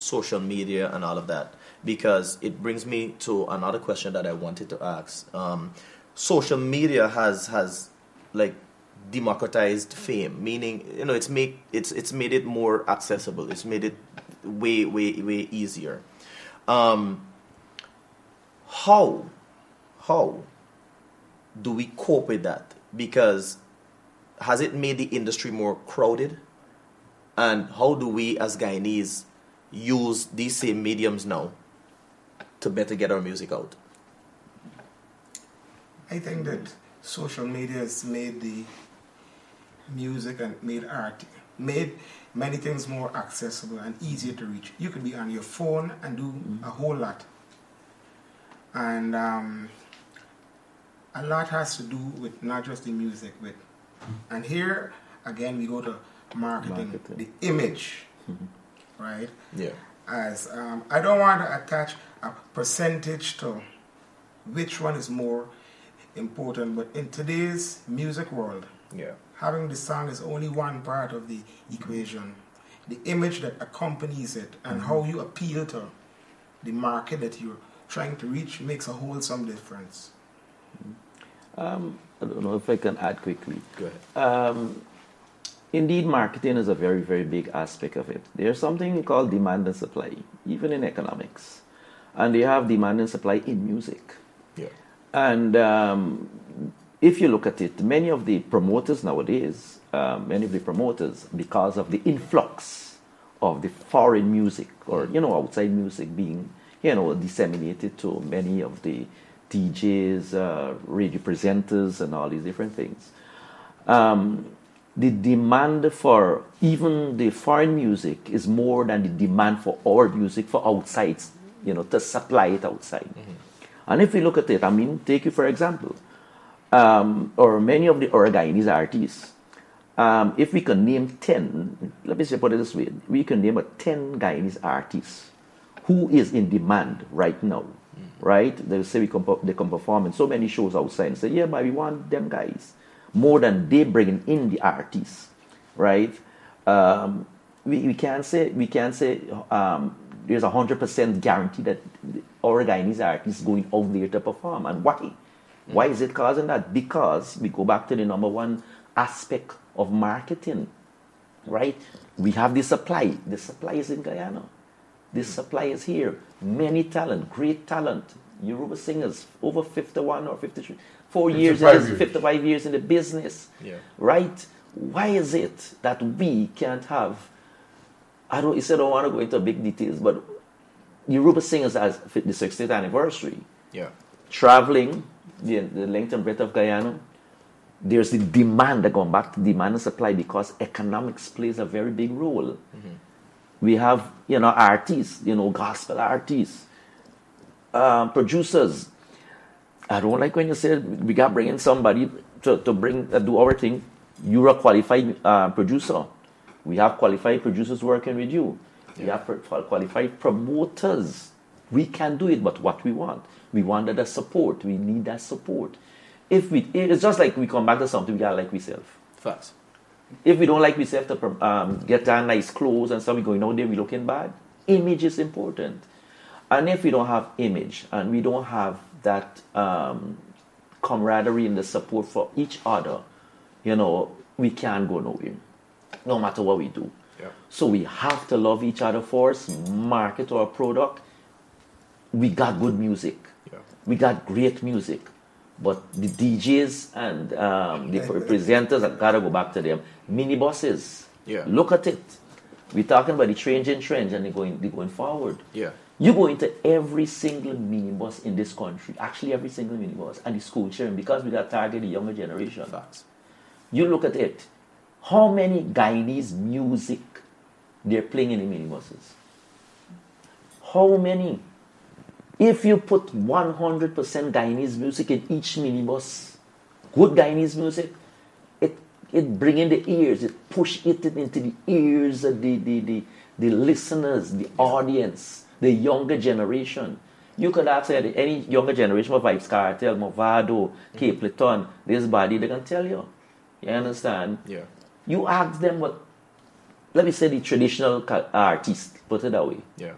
social media and all of that, because it brings me to another question that I wanted to ask. Social media has like democratized fame, meaning it's made it more accessible. It's made it way easier. How do we cope with that? Because has it made the industry more crowded? And how do we as Guyanese use these same mediums now to better get our music out? I think that social media has made the music and made many things more accessible and easier to reach. You could be on your phone and do a whole lot. And a lot has to do with not just the music, and here again we go to marketing. The image, right? Yeah. As I don't want to attach a percentage to which one is more important, but in today's music world, having the song is only one part of the equation. The image that accompanies it and how you appeal to the market that you're trying to reach makes a wholesome difference. I don't know if I can add quickly. Go ahead. Indeed, marketing is a very, very big aspect of it. There's something called demand and supply, even in economics. And they have demand and supply in music. Yeah. And if you look at it, many of the promoters nowadays, because of the influx of the foreign music or, outside music being, disseminated to many of the DJs, radio presenters, and all these different things. The demand for even the foreign music is more than the demand for our music for outside, to supply it outside. And if we look at it, take you for example, or many of the Guyanese artists, if we can name 10, let me put it this way, we can name 10 Guyanese artists who is in demand right now, right? They say they can perform in so many shows outside and say, yeah, but we want them guys. More than they bringing in the artists, right? We can't say there's 100% guarantee that our Guyanese artists going out there to perform. And why? Why is it causing that? Because we go back to the number one aspect of marketing, right? We have the supply. The supply is in Guyana. The supply is here. Many talent, great talent. Yoruba singers, over 51 or 53. 55 years in the business, right? Why is it that we can't have, I don't want to go into big details, but Yoruba singers as the 60th anniversary, traveling the length and breadth of Guyana, there's the demand, going back to demand and supply, because economics plays a very big role. We have, artists, gospel artists, producers. I don't like when you say we got bringing somebody to do our thing. You're a qualified producer. We have qualified producers working with you. We have qualified promoters. We can do it, but what we want that support. We need that support. It's just like we come back to something, we gotta like ourselves. Facts. If we don't like ourselves to get our nice clothes and stuff, we going out there, we looking bad. Image is important. And if we don't have image and we don't have that camaraderie and the support for each other, we can't go nowhere, no matter what we do. So we have to love each other first, market our product. We got good music. We got great music. But the DJs and the presenters, I've got to go back to them. Minibuses. Look at it. We're talking about the changing trends and they're going forward. You go into every single minibus in this country, actually every single minibus, and the school children, because we got targeted the younger generation. Facts. You look at it. How many Guyanese music they're playing in the minibuses? How many? If you put 100% Guyanese music in each minibus, good Guyanese music, it bring in the ears, it push it into the ears of the listeners, the audience, the younger generation. You could ask any younger generation of Vybz Kartel, Mavado, Capleton, this body, they can tell you. You understand? You ask them what, let me say the traditional artist, put it that way.